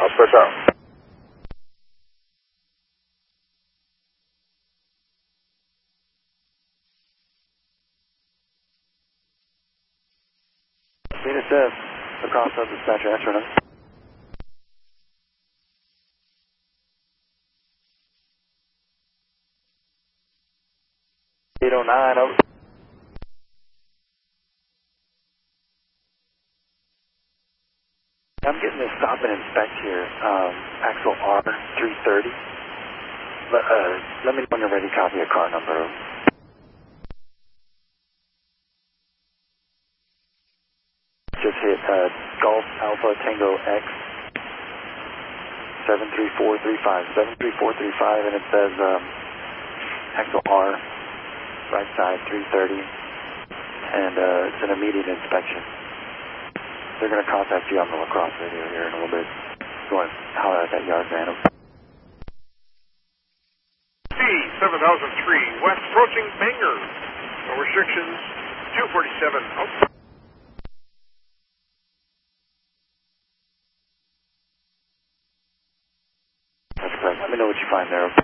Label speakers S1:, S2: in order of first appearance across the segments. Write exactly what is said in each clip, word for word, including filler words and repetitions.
S1: I'll switch out. Venus F, across the dispatcher, answer another. eight oh nine, over. I'm getting this stop and inspect here, um, Axle R three thirty. Let, uh, let me know when you're ready, copy a car number. Just hit uh, Golf Alpha Tango X seven three four three five, seven three four three five, and it says um, Axle R, right side three thirty, and uh, it's an immediate inspection. They're going to contact you on the lacrosse radio here in a little bit. Go and holler at that yard man.
S2: C seven thousand three, west approaching Bangor. No restrictions, two forty-seven. Oh.
S1: That's correct. Let me know what you find there.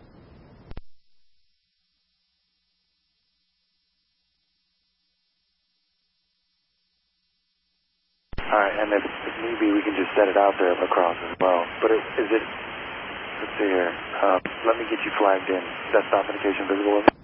S1: Alright, and if, if need be, we can just set it out there at lacrosse as well. But it, is it, let's see here, uh, let me get you flagged in. Is that stop indication visible?